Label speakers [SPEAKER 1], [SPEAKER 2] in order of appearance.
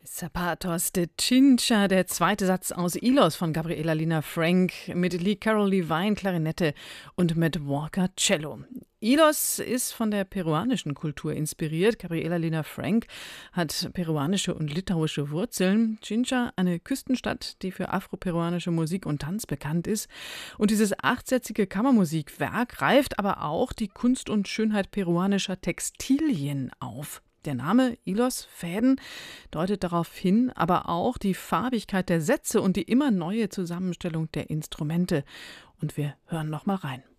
[SPEAKER 1] Zapatos de Chincha, der zweite Satz aus Ilos von Gabriela Lina Frank mit Lee Carroll Levine Klarinette und mit Walker Cello. Ilos ist von der peruanischen Kultur inspiriert. Gabriela Lina Frank hat peruanische und litauische Wurzeln. Chincha, eine Küstenstadt, die für afroperuanische Musik und Tanz bekannt ist. Und dieses achtsätzige Kammermusikwerk greift aber auch die Kunst und Schönheit peruanischer Textilien auf. Der Name Ilos Fäden deutet darauf hin, aber auch die Farbigkeit der Sätze und die immer neue Zusammenstellung der Instrumente. Und wir hören noch mal rein.